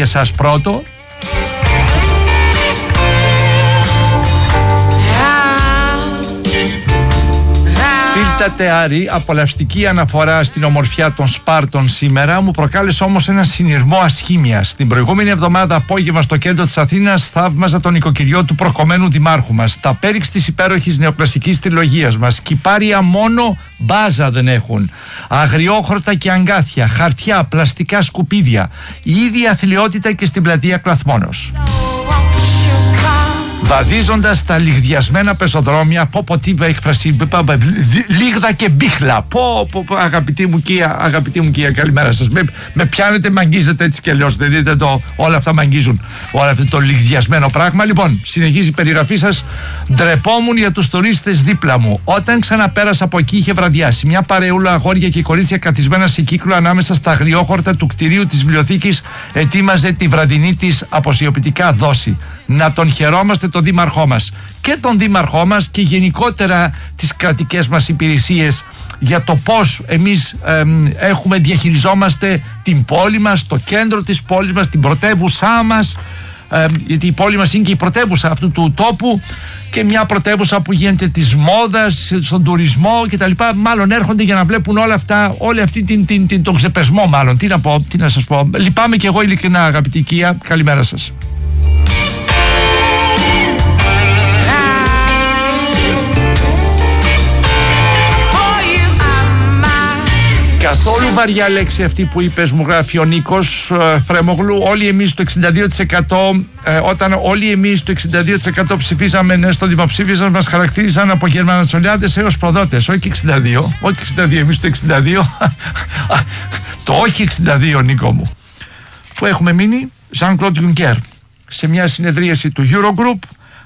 για σας πρώτο. Φίλτατε Άρη, απολαυστική αναφορά στην ομορφιά των Σπάρτων σήμερα, μου προκάλεσε όμως ένα συνειρμό ασχήμιας. Την προηγούμενη εβδομάδα απόγευμα στο κέντρο της Αθήνας θαύμαζα τον οικοκυριό του προκομμένου δημάρχου μας. Τα πέριξ της υπέροχης νεοκλασικής τριλογίας μας. Κυπάρια μόνο μπάζα δεν έχουν. Αγριόχορτα και αγκάθια, χαρτιά, πλαστικά σκουπίδια. Η ίδια αθλιότητα και στην πλατεία Κλαθμόνος. Βαδίζοντας τα λιγδιασμένα πεζοδρόμια, πω τι έκφραση, λίγδα και μπίχλα. Αγαπητή μου Κία, καλημέρα σας. Με πιάνετε, με αγγίζετε έτσι κι αλλιώς. Δεν δείτε όλα αυτά με αγγίζουν. Όλο αυτό το λιγδιασμένο πράγμα. Λοιπόν, συνεχίζει η περιγραφή σας. Ντρεπόμουν για τους τουρίστες δίπλα μου. Όταν ξαναπέρασα από εκεί, είχε βραδιάσει. Μια παρεούλα αγόρια και κορίτσια καθισμένα σε κύκλο ανάμεσα στα αγριόχορτα του κτηρίου της βιβλιοθήκης ετοίμαζε τη βραδινή της αποσιοποιητικά δόση. Να τον χαιρόμαστε τον δήμαρχό μας και τον δήμαρχό μας και γενικότερα τις κρατικές μας υπηρεσίες για το πώς εμείς διαχειριζόμαστε την πόλη μας, το κέντρο της πόλης μας, την πρωτεύουσά μας, γιατί η πόλη μας είναι και η πρωτεύουσα αυτού του τόπου και μια πρωτεύουσα που γίνεται της μόδας, στον τουρισμό κτλ. Μάλλον έρχονται για να βλέπουν όλα αυτά, όλη αυτή τον ξεπεσμό μάλλον. Τι να σας πω. Λυπάμαι και εγώ ειλικρινά, αγαπητή Κία. Καλημέρα σας. Καθόλου βαριά λέξη αυτή που είπες, μου γράφει ο Νίκος Φρέμογλου. Όλοι εμείς το 62%, όταν όλοι εμείς το 62% ψηφίσαμε ναι στο δημοψήφισμα, μας χαρακτήριζαν από γερμανοτσολιάδες έως προδότες. Όχι 62, όχι 62, εμείς το 62. Το όχι 62, Νίκο μου. Που έχουμε μείνει, Jean-Claude Juncker. Σε μια συνεδρίαση του Eurogroup,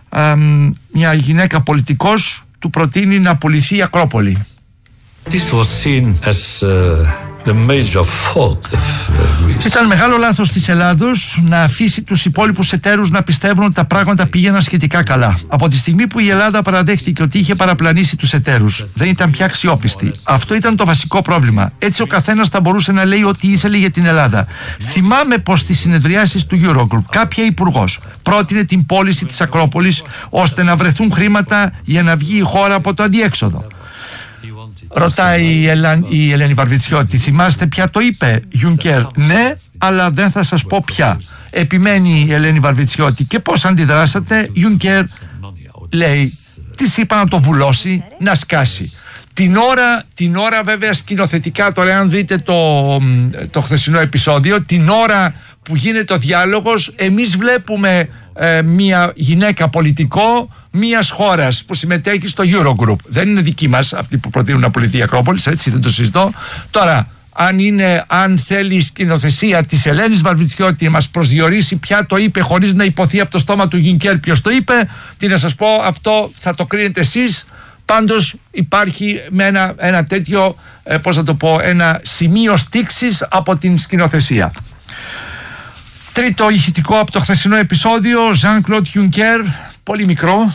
μια γυναίκα πολιτικός του προτείνει να πουληθεί η Ακρόπολη. This was seen as the major fault of Greece. Ήταν μεγάλο λάθος της Ελλάδος να αφήσει τους υπόλοιπους εταίρους να πιστεύουν ότι τα πράγματα πήγαιναν σχετικά καλά. Από τη στιγμή που η Ελλάδα παραδέχτηκε ότι είχε παραπλανήσει τους εταίρους, δεν ήταν πια αξιόπιστη. Αυτό ήταν το βασικό πρόβλημα. Έτσι ο καθένας θα μπορούσε να λέει ό,τι ήθελε για την Ελλάδα. Θυμάμαι πως στις συνεδριάσεις του Eurogroup κάποια υπουργός πρότεινε την πώληση της Ακρόπολης ώστε να βρεθούν χρήματα για να βγει η χώρα από το αδιέξοδο. Ρωτάει η Ελένη Βαρβιτσιώτη, θυμάστε ποια το είπε, Juncker? Ναι, αλλά δεν θα σας πω ποια. Επιμένει η Ελένη Βαρβιτσιώτη. Και πώς αντιδράσατε? Juncker λέει, της είπα να το βουλώσει, να σκάσει. Την ώρα βέβαια σκηνοθετικά, τώρα αν δείτε το χθεσινό επεισόδιο, την ώρα που γίνεται ο διάλογος, εμείς βλέπουμε μια γυναίκα πολιτικό μιας χώρας που συμμετέχει στο Eurogroup. Δεν είναι δική μας αυτοί που προτείνουν να πουληθεί η Ακρόπολης, έτσι δεν το συζητώ. Τώρα, αν θέλει η σκηνοθεσία της Ελένης Βαρβιτσιώτη να μας προσδιορίσει ποια το είπε χωρίς να υποθεί από το στόμα του Juncker ποιος το είπε, τι να σας πω, αυτό θα το κρίνετε εσείς. Πάντως υπάρχει με ένα τέτοιο, ένα σημείο στίξης από την σκηνοθεσία. Τρίτο ηχητικό από το χθεσινό επεισόδιο, Jean-Claude Juncker, πολύ μικρό.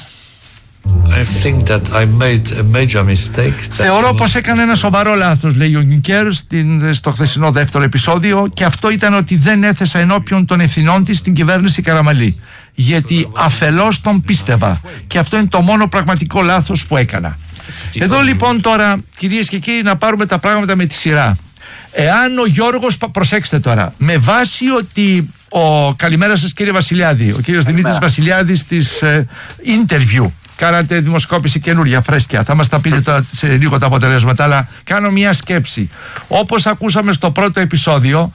I think that I made a major mistake. Θεωρώ πως έκανε ένα σοβαρό λάθος, λέει ο Juncker στο χθεσινό δεύτερο επεισόδιο, και αυτό ήταν ότι δεν έθεσα ενώπιον των ευθυνών της την κυβέρνηση Καραμανλή. Γιατί αφελώς τον πίστευα και αυτό είναι το μόνο πραγματικό λάθος που έκανα. Εδώ λοιπόν τώρα, κυρίες και κύριοι, να πάρουμε τα πράγματα με τη σειρά. Εάν ο Γιώργος, προσέξτε τώρα, με βάση ότι καλημέρα σας κύριε Βασιλιάδη, ο κύριος Δημήτρης Βασιλιάδης της interview, κάνατε δημοσκόπηση καινούρια, φρέσκια, θα μας τα πείτε τώρα σε λίγο τα αποτελέσματα, αλλά κάνω μια σκέψη. Όπως ακούσαμε στο πρώτο επεισόδιο,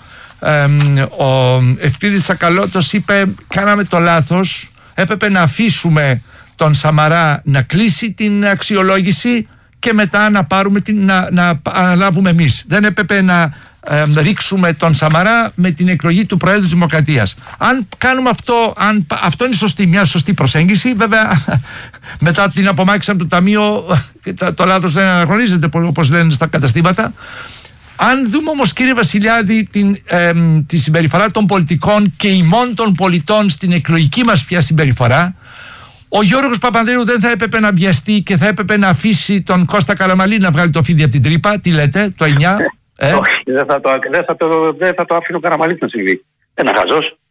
ο Ευκλήδης Τσακαλώτος είπε, κάναμε το λάθος, έπρεπε να αφήσουμε τον Σαμαρά να κλείσει την αξιολόγηση και μετά να αναλάβουμε εμείς. Δεν έπρεπε να ρίξουμε τον Σαμαρά με την εκλογή του Προέδρου της Δημοκρατίας. Αν κάνουμε αυτό είναι μια σωστή προσέγγιση. Βέβαια μετά την απομάκρυνση από το Ταμείο το λάθος δεν αναγνωρίζεται όπως λένε στα καταστήματα. Αν δούμε όμως κύριε Βασιλιάδη τη συμπεριφορά των πολιτικών και ημών των πολιτών στην εκλογική μας πια συμπεριφορά, ο Γιώργος Παπανδρέου δεν θα έπρεπε να βιαστεί και θα έπρεπε να αφήσει τον Κώστα Καραμανλή να βγάλει το φίδι από την τρύπα. Τι λέτε, το 9? Όχι, δεν θα το αφήνω ο Καραμανλής να συμβεί. Ένα χαζός.